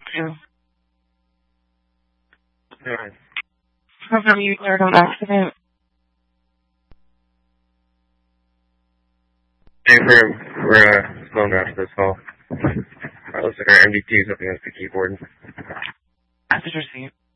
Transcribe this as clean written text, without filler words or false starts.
Yeah. Alright. How come you declared on accident? Hey, we're slowing down for this call. Looks like our MDT is up against the keyboard. I should receive.